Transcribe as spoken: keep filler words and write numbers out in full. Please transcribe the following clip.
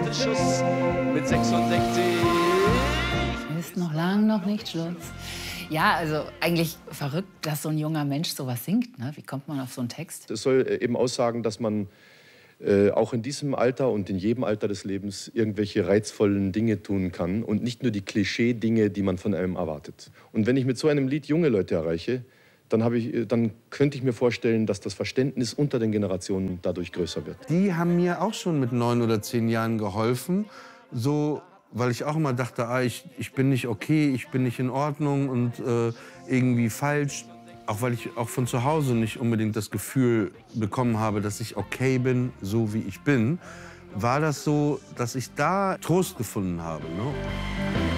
Schuss mit sechsundsechzig. Ist noch lang noch nicht Schluss. Ja, also eigentlich verrückt, dass so ein junger Mensch sowas singt. Ne? Wie kommt man auf so einen Text? Es soll eben aussagen, dass man äh, auch in diesem Alter und in jedem Alter des Lebens irgendwelche reizvollen Dinge tun kann und nicht nur die Klischee-Dinge, die man von einem erwartet. Und wenn ich mit so einem Lied junge Leute erreiche, dann, habe ich, dann könnte ich mir vorstellen, dass das Verständnis unter den Generationen dadurch größer wird. Die haben mir auch schon mit neun oder zehn Jahren geholfen, so, weil ich auch immer dachte, ah, ich, ich bin nicht okay, ich bin nicht in Ordnung und äh, irgendwie falsch. Auch weil ich auch von zu Hause nicht unbedingt das Gefühl bekommen habe, dass ich okay bin, so wie ich bin, war das so, dass ich da Trost gefunden habe. Ne?